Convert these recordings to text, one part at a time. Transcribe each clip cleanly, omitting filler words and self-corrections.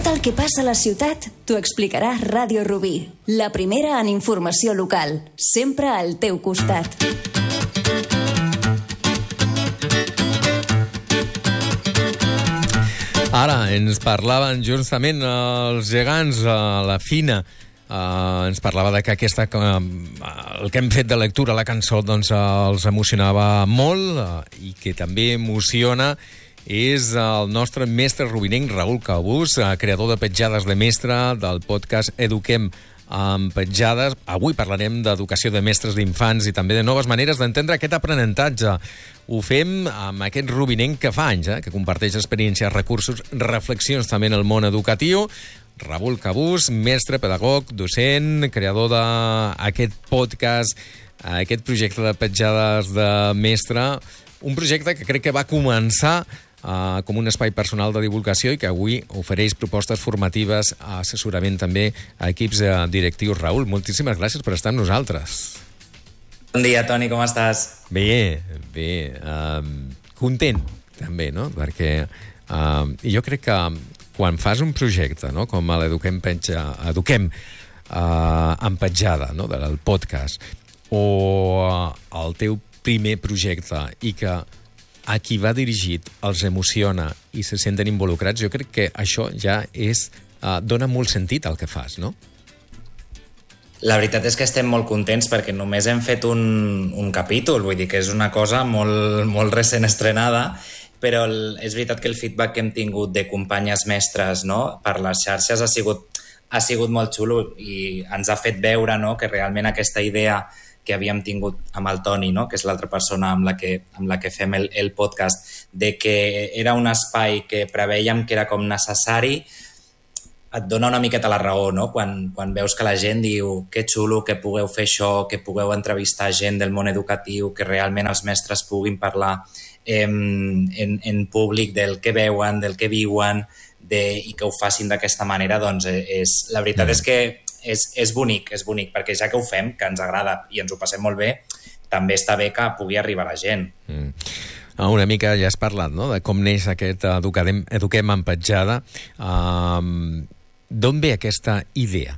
Tot el que passa a la ciutat t'ho explicarà Ràdio Rubí, la primera en informació local, sempre al teu costat. Ara ens parlaven justament els gegants, la Fina, ens parlava de que el que hem fet de lectura, la cançó, doncs els emocionava molt i que també emociona és el nostre mestre rubinenc Raül Cabús, creador de Petjades de Mestre, del podcast Eduquem amb Petjades. Avui parlarem d'educació de mestres d'infants i també de noves maneres d'entendre aquest aprenentatge. Ho fem amb aquest rubinenc que fa anys, que comparteix experiències, recursos, reflexions també en el món educatiu. Raül Cabús, mestre, pedagog, docent, creador d'aquest podcast, aquest projecte de Petjades de Mestre, un projecte que crec que va començar com un espai personal de divulgació i que avui ofereix propostes formatives, assessorament també a equips directius. Raül, moltíssimes gràcies per estar amb nosaltres. Bon dia, Toni, com estàs? Bé, content també, no? Perquè jo crec que quan fas un projecte, no? Com l'Eduquem amb Petjada, no? Del podcast, o el teu primer projecte, i que a qui va dirigit els emociona i se senten involucrats, jo crec que això ja dona molt sentit al que fas, no? La veritat és que estem molt contents perquè només hem fet un capítol, vull dir que és una cosa molt, molt recent estrenada, però és veritat que el feedback que hem tingut de companyes mestres, no, per les xarxes ha sigut molt xulo i ens ha fet veure, no, que realment aquesta idea que havíem tingut amb el Toni, no? Que és l'altra persona amb la que fem el podcast, de que era un espai que preveiem que era com necessari, et dona una miqueta la raó, no? Quan veus que la gent diu que xulo que pugueu fer això, que pugueu entrevistar gent del món educatiu, que realment els mestres puguin parlar en públic del que veuen, del que viuen, i que ho facin d'aquesta manera, doncs la veritat és que és bonic, perquè ja que ho fem, que ens agrada i ens ho passem molt bé, també està bé que pugui arribar a la gent. Una mica ja has parlat, no?, de com neix aquest Eduquem amb Petjada. D'on ve aquesta idea?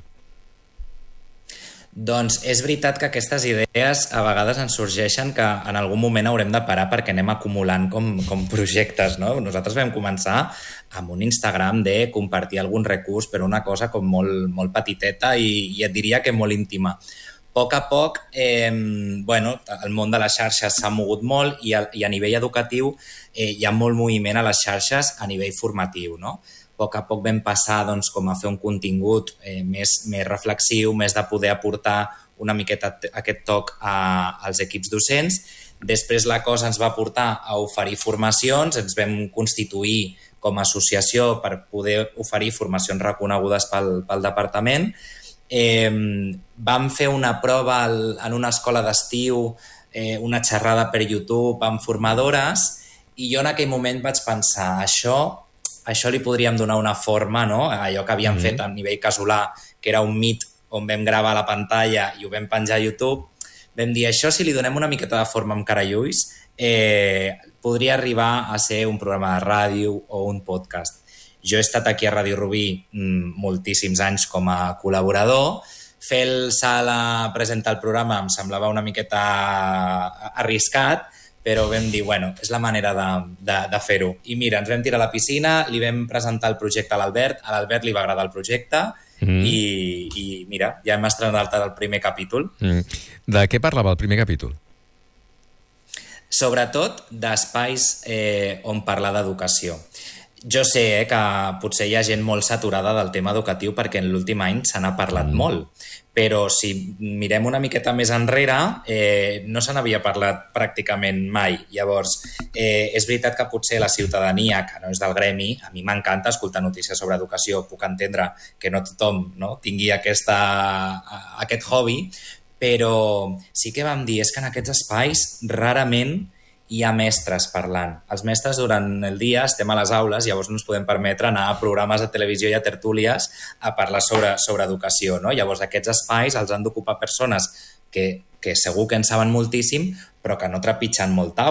Doncs és veritat que aquestes idees a vegades ens sorgeixen que en algun moment haurem de parar perquè anem acumulant com projectes, no? Nosaltres vam començar amb un Instagram de compartir algun recurs, però una cosa com molt petiteta i et diria que molt íntima. A poc a poc, el món de les xarxes s'ha mogut molt i a nivell educatiu hi ha molt moviment a les xarxes a nivell formatiu, no? A poc a poc vam passar com a fer un contingut més reflexiu, més de poder aportar una miqueta aquest toc als equips docents. Després la cosa ens va portar a oferir formacions, ens vam constituir com a associació per poder oferir formacions reconegudes pel departament. Vam fer una prova en una escola d'estiu, una xerrada per YouTube amb formadores, i jo en aquell moment vaig pensar, això li podríem donar una forma, no? Allò que havíem fet a nivell casolà, que era un Meet on vam gravar la pantalla i ho vam penjar a YouTube, vam dir, això si li donem una miqueta de forma amb cara i ulls, podria arribar a ser un programa de ràdio o un podcast. Jo he estat aquí a Ràdio Rubí moltíssims anys com a col·laborador. Fer el salt a presentar el programa em semblava una miqueta arriscat, però vam dir, bueno, és la manera de fer-ho. I mira, ens vam tirar a la piscina, li vam presentar el projecte a l'Albert li va agradar el projecte i mira, ja hem estrenat el primer capítol. De què parlava el primer capítol? Sobretot d'espais on parlar d'educació. Jo sé que potser hi ha gent molt saturada del tema educatiu perquè en l'últim any se n'ha parlat molt, però si mirem una miqueta més enrere no se n'havia parlat pràcticament mai. Llavors, és veritat que potser la ciutadania, que no és del gremi, a mi m'encanta escoltar notícies sobre educació, puc entendre que no tothom tingui aquest hobby, però sí que vam dir, és que en aquests espais rarament hi ha mestres parlant. Els mestres durant el dia estem a les aules, llavors no ens podem permetre anar a programes de televisió i a tertúlies a parlar sobre educació, no? Llavors aquests espais els han d'ocupar persones que segur que en saben moltíssim, però que no trepitgen molt taula.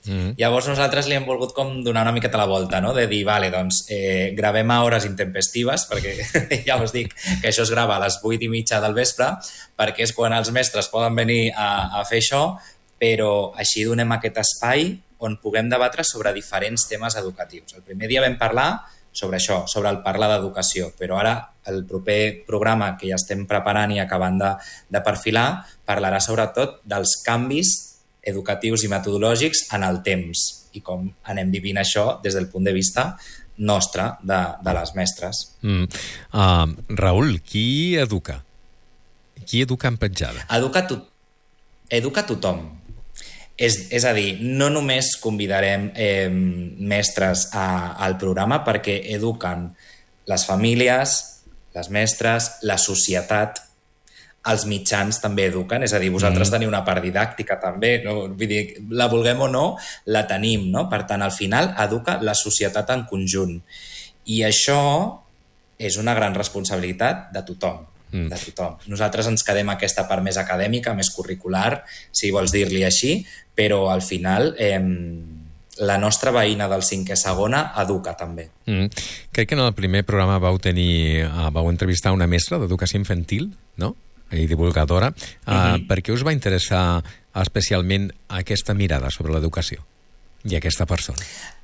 Llavors nosaltres li hem volgut com donar una miqueta la volta, no? De dir, vale, doncs gravem a hores intempestives, perquè ja us dic que això es grava a les 8:30 del vespre, perquè és quan els mestres poden venir a fer això, però així donem aquest espai on puguem debatre sobre diferents temes educatius. El primer dia vam parlar sobre això, sobre el parlar d'educació, però ara el proper programa que ja estem preparant i acabant de perfilar parlarà sobretot dels canvis educatius i metodològics en el temps i com anem vivint això des del punt de vista nostre, de les mestres. Raül, qui educa? Qui educa en petjada? Educa tothom. És a dir, no només convidarem mestres al programa perquè eduquen les famílies, les mestres, la societat, els mitjans també eduquen, és a dir, vosaltres teniu una part didàctica també, no? Vull dir, la vulguem o no, la tenim, no? Per tant, al final educa la societat en conjunt. I això és una gran responsabilitat de tothom. De tothom. Nosaltres ens quedem aquesta part més acadèmica, més curricular, si vols dir-li així, però al final la nostra veïna del 5è segona educa també. Crec que en el primer programa vau entrevistar una mestra d'educació infantil, no? I divulgadora. Per què us va interessar especialment aquesta mirada sobre l'educació i aquesta persona?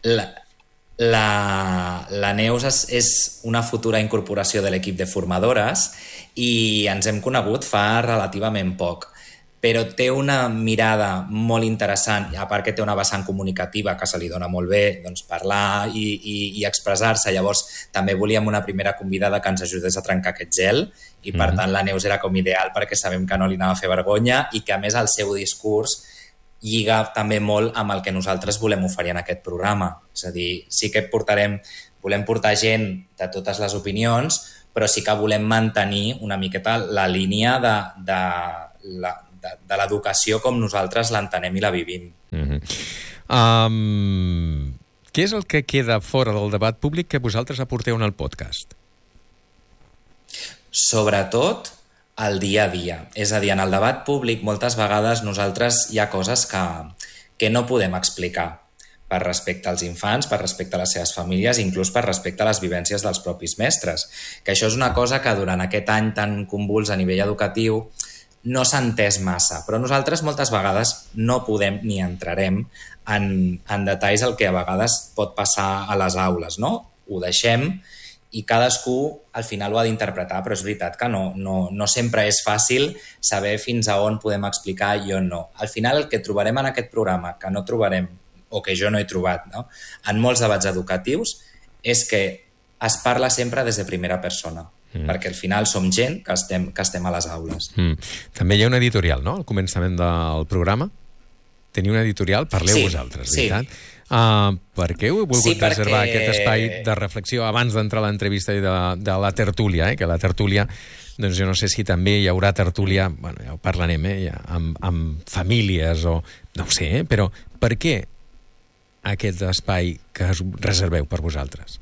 La Neus és una futura incorporació de l'equip de formadores i ens hem conegut fa relativament poc, però té una mirada molt interessant, a part que té una vessant comunicativa que se li dona molt bé, doncs, parlar i expressar-se. Llavors també volíem una primera convidada que ens ajudés a trencar aquest gel i per tant la Neus era com ideal perquè sabem que no li anava a fer vergonya i que a més el seu discurs lliga també molt amb el que nosaltres volem oferir en aquest programa. És a dir, sí que volem portar gent de totes les opinions, però sí que volem mantenir una miqueta la línia de l'educació com nosaltres l'entenem i la vivim. Què és el que queda fora del debat públic que vosaltres aporteu en el podcast? Sobretot el dia a dia. És a dir, en el debat públic moltes vegades nosaltres hi ha coses que no podem explicar per respecte als infants, per respecte a les seves famílies, inclús per respecte a les vivències dels propis mestres. Que això és una cosa que durant aquest any tan convuls a nivell educatiu no s'ha entès massa, però nosaltres moltes vegades no podem ni entrarem en detalls el que a vegades pot passar a les aules, no? Ho deixem i cadascú al final ho ha d'interpretar, però és veritat que no sempre és fàcil saber fins a on podem explicar i on no. Al final el que trobarem en aquest programa, que no trobarem o que jo no he trobat, no? En molts debats educatius, és que es parla sempre des de primera persona, perquè al final som gent que estem a les aules. També hi ha un editorial, no?, al començament del programa. Teniu un editorial, parleu vosaltres, veritat? Per què heu volgut reservar aquest espai de reflexió abans d'entrar a l'entrevista i de la tertúlia, que la tertúlia, doncs jo no sé si també hi haurà tertúlia, bueno, ja ho parlarem, amb famílies o no ho sé, però per què aquest espai que us reserveu per vosaltres?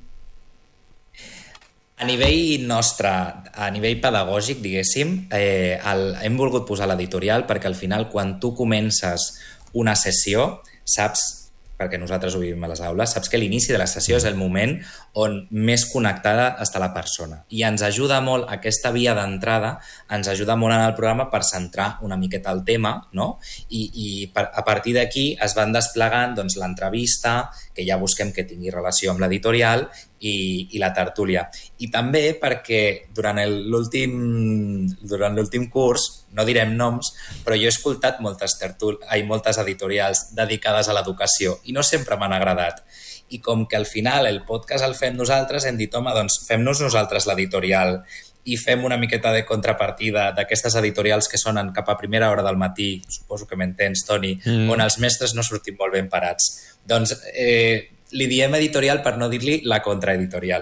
A nivell nostre, a nivell pedagògic, diguéssim, hem volgut posar l'editorial perquè al final quan tu comences una sessió, saps, perquè nosaltres ho vivim a les aules, saps que l'inici de la sessió és el moment on més connectada està la persona. I ens ajuda molt, aquesta via d'entrada, ens ajuda molt en el programa per centrar una miqueta el tema, no? I a partir d'aquí es van desplegant doncs, l'entrevista, que ja busquem que tingui relació amb l'editorial, i la tertúlia. I també perquè durant l'últim curs, no direm noms, però jo he escoltat moltes editorials dedicades a l'educació i no sempre m'han agradat. I com que al final el podcast el fem nosaltres, hem dit, home, doncs fem-nos nosaltres l'editorial i fem una miqueta de contrapartida d'aquestes editorials que sonen cap a primera hora del matí, suposo que m'entens, Toni, on els mestres no sortim molt ben parats. Doncs li diem editorial per no dir-li la contraeditorial.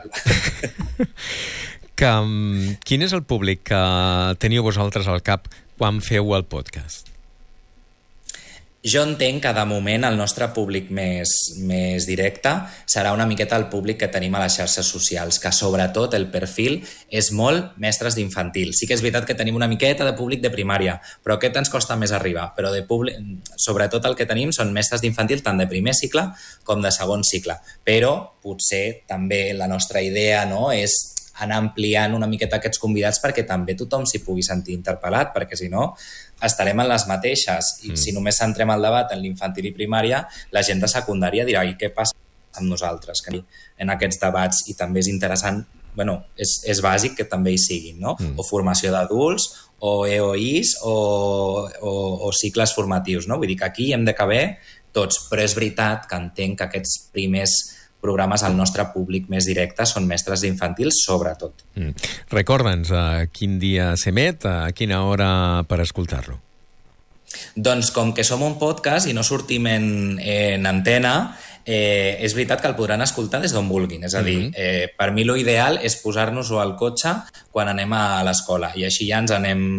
Quin és el públic que teniu vosaltres al cap quan feu el podcast? Jo entenc que de moment el nostre públic més directe serà una miqueta el públic que tenim a les xarxes socials, que sobretot el perfil és molt mestres d'infantil. Sí que és veritat que tenim una miqueta de públic de primària, però aquest ens costa més arribar. Però sobretot el que tenim són mestres d'infantil tant de primer cicle com de segon cicle. Però potser també la nostra idea, no, és anar ampliant una miqueta aquests convidats perquè també tothom s'hi pugui sentir interpel·lat, perquè si no estarem en les mateixes i si només centrem el debat en l'infantil i primària, la gent de secundària dirà i què passa amb nosaltres? Que en aquests debats, i també és interessant, és bàsic que també hi siguin, no? O formació d'adults, o EOIs, o cicles formatius, no? Vull dir que aquí hi hem de caber tots, però és veritat que entenc que aquests primers programes al nostre públic més directe són mestres d'infantils, sobretot. Recorda'ns quin dia s'emet, a quina hora per escoltar-lo. Doncs com que som un podcast i no sortim en antena, és veritat que el podran escoltar des d'on vulguin. És a dir, per mi l'ideal és posar-nos-ho al cotxe quan anem a l'escola i així ja ens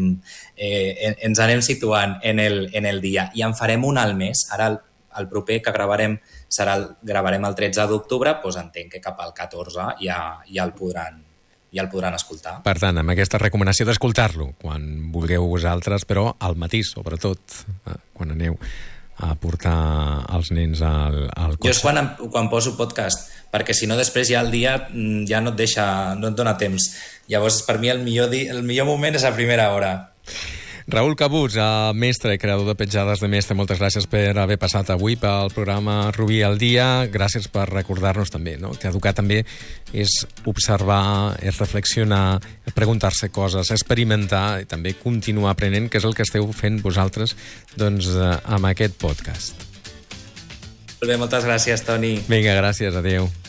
anem situant en el dia. I en farem un al mes. Ara el proper que gravarem gravarem el 13 d'octubre, doncs entenc que cap al 14 ja el podran escoltar. Per tant, amb aquesta recomanació d'escoltar-lo quan vulgueu vosaltres, però al matí, sobretot, quan aneu a portar els nens al cotxe. Jo és quan poso podcast, perquè si no després ja el dia ja no et dona temps. Llavors, per mi el millor moment és a primera hora. Raül Cabús, mestre i creador de Petjades de Mestre, moltes gràcies per haver passat avui pel programa Rubí al dia. Gràcies per recordar-nos també, no? Que educar també és observar, és reflexionar, preguntar-se coses, experimentar i també continuar aprenent, que és el que esteu fent vosaltres doncs, amb aquest podcast. Molt bé, moltes gràcies, Toni. Vinga, gràcies, adéu.